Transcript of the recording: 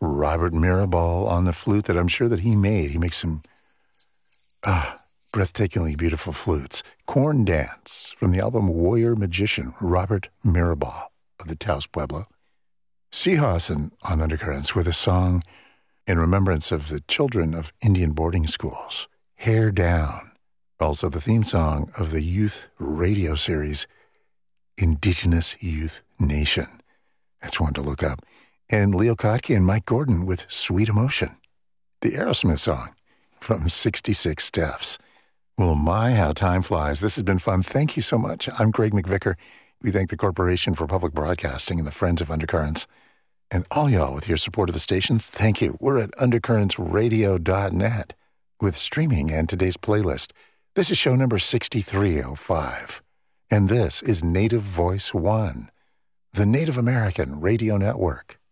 Robert Mirabal on the flute that I'm sure that he made. He makes some breathtakingly beautiful flutes. Corn Dance from the album Warrior Magician, Robert Mirabal of the Taos Pueblo. Seahawson on Undercurrents with a song in remembrance of the children of Indian boarding schools, Hair Down. Also the theme song of the youth radio series, Indigenous Youth Nation. That's one to look up. And Leo Kottke and Mike Gordon with Sweet Emotion. The Aerosmith song from 66 Steps. Well, my, how time flies. This has been fun. Thank you so much. I'm Greg McVicker. We thank the Corporation for Public Broadcasting and the Friends of Undercurrents. And all y'all with your support of the station, thank you. We're at undercurrentsradio.net with streaming and today's playlist. This is show number 6305. And this is Native Voice One, the Native American Radio Network.